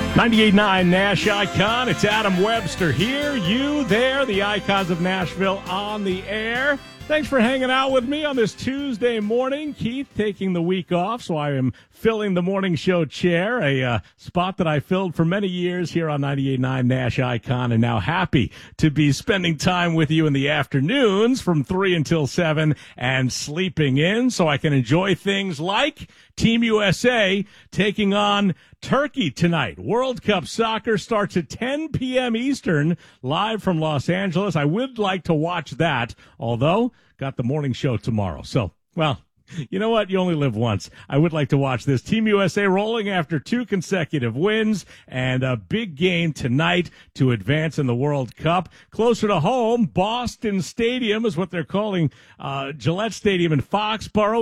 98.9 Nash Icon. It's Adam Webster here, you there, the Icons of Nashville on the air. Thanks for hanging out with me on this Tuesday morning. Keith taking the week off, so I am filling the morning show chair, a spot that I filled for many years here on 98.9 Nash Icon, and now happy to be spending time with you in the afternoons from 3 until 7 and sleeping in so I can enjoy things like Team USA taking on Turkey tonight. World Cup soccer starts at 10 p.m. Eastern, live from Los Angeles. I would like to watch that, although got the morning show tomorrow. So, well, you know what? You only live once. I would like to watch this. Team USA rolling after 2 consecutive wins and a big game tonight to advance in the World Cup. Closer to home, Boston Stadium is what they're calling Gillette Stadium in Foxborough.